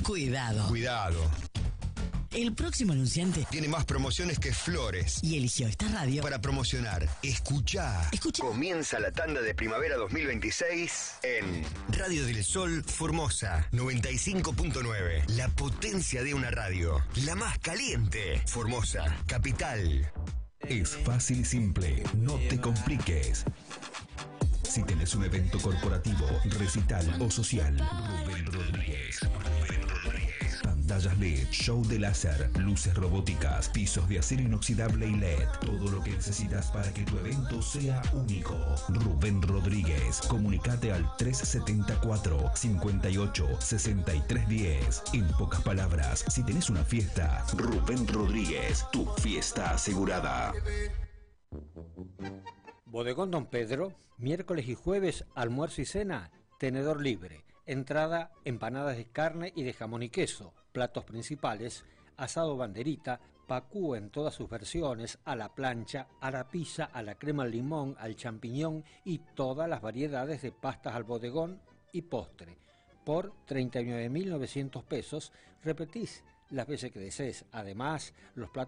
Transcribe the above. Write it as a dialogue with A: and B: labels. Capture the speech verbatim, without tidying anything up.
A: Cuidado.
B: Cuidado.
A: El próximo anunciante
B: Tiene más promociones que flores.
A: y eligió esta radio
B: Para promocionar. Escuchá.
A: Escucha.
B: Comienza la tanda de primavera dos mil veintiséis en Radio del Sol Formosa noventa y cinco punto nueve. La potencia de una radio. La más caliente. Formosa, capital.
C: Es fácil y simple, no te compliques. Si tenés un evento corporativo, recital o social, Rubén Rodríguez. Rubén Rodríguez. Pantallas L E D, show de láser, luces robóticas, pisos de acero inoxidable y L E D. Todo lo que necesitas para que tu evento sea único. Rubén Rodríguez. Comunicate al tres setenta y cuatro, cincuenta y ocho, sesenta y tres diez. En pocas palabras, si tenés una fiesta, Rubén Rodríguez, tu fiesta asegurada.
D: Bodegón Don Pedro, miércoles y jueves, almuerzo y cena, tenedor libre. Entrada, empanadas de carne y de jamón y queso. Platos principales, asado banderita, pacú en todas sus versiones, a la plancha, a la pizza, a la crema al limón, al champiñón y todas las variedades de pastas al bodegón y postre. Por treinta y nueve mil novecientos pesos, repetís las veces que desees. Además, los platos